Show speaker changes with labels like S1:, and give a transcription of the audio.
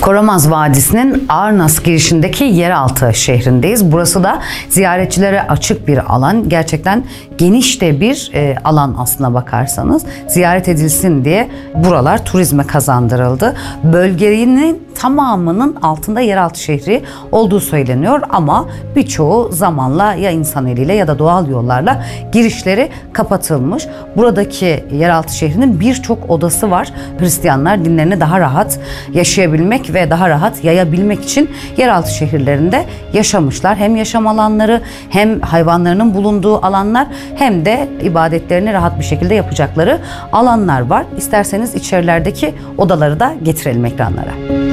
S1: Koramaz Vadisi'nin Arnas girişindeki yeraltı şehrindeyiz. Burası da ziyaretçilere açık bir alan. Gerçekten geniş de bir alan aslına bakarsanız. Ziyaret edilsin diye buralar turizme kazandırıldı. Bölgenin tamamının altında yeraltı şehri olduğu söyleniyor ama birçoğu zamanla ya insan eliyle ya da doğal yollarla girişleri kapatılmış. Buradaki yeraltı şehrinin birçok odası var. Hristiyanlar dinlerini daha rahat yaşayabilmek ve daha rahat yayabilmek için yeraltı şehirlerinde yaşamışlar. Hem yaşam alanları hem hayvanlarının bulunduğu alanlar hem de ibadetlerini rahat bir şekilde yapacakları alanlar var. İsterseniz içerilerdeki odaları da getirelim ekranlara.